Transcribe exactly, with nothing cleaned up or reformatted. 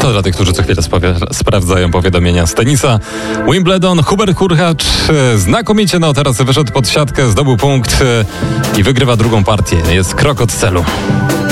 To dla tych, którzy co chwilę spowie- sprawdzają powiadomienia z tenisa. Wimbledon, Hubert Hurkacz znakomicie, no teraz wyszedł pod siatkę, zdobył punkt i wygrywa drugą partię. Jest krok od celu.